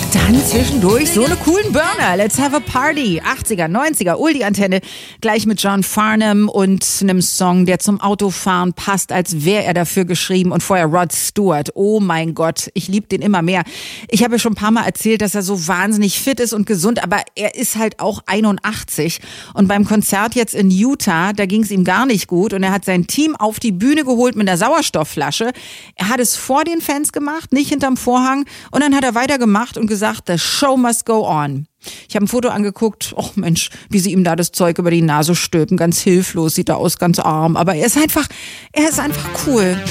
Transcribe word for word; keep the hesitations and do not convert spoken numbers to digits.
Dann zwischendurch so eine coolen Burner. Let's have a party. achtziger, neunziger, Oldie-Antenne. Gleich mit John Farnham und einem Song, der zum Autofahren passt, als wäre er dafür geschrieben. Und vorher Rod Stewart. Oh mein Gott, ich liebe den immer mehr. Ich habe ja schon ein paar Mal erzählt, dass er so wahnsinnig fit ist und gesund, aber er ist halt auch einundachtzig. Und beim Konzert jetzt in Utah, da ging es ihm gar nicht gut. Und er hat sein Team auf die Bühne geholt mit einer Sauerstoffflasche. Er hat es vor den Fans gemacht, nicht hinterm Vorhang. Und dann hat er weitergemacht und gesagt, the show must go on. Ich habe ein Foto angeguckt, oh Mensch, wie sie ihm da das Zeug über die Nase stülpen, ganz hilflos, sieht er aus, ganz arm, aber er ist einfach, er ist einfach cool.